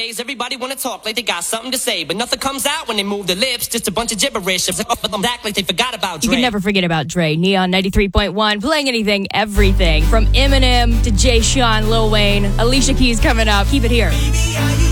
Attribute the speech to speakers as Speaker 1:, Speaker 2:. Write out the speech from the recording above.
Speaker 1: Nowadays, everybody wanna talk like they got something to say, but nothing comes out when they move their lips. Just a bunch of gibberish. Act like they forgot about Dre.
Speaker 2: You can never forget about Dre. Neon 93.1, playing anything, everything. From Eminem to Jay Sean, Lil Wayne, Alicia Keys coming up. Keep it here.
Speaker 3: Baby,